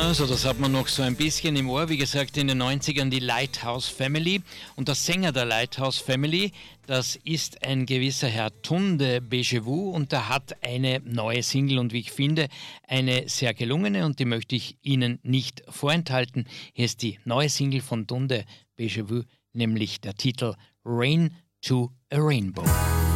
Also, das hat man noch so ein bisschen im Ohr. Wie gesagt, in den 90ern die Lighthouse Family. Und der Sänger der Lighthouse Family, das ist ein gewisser Herr Tunde Bejevu und der hat eine neue Single und wie ich finde, eine sehr gelungene und die möchte ich Ihnen nicht vorenthalten. Hier ist die neue Single von Tunde Bejevu, nämlich der Titel Rain to a Rainbow.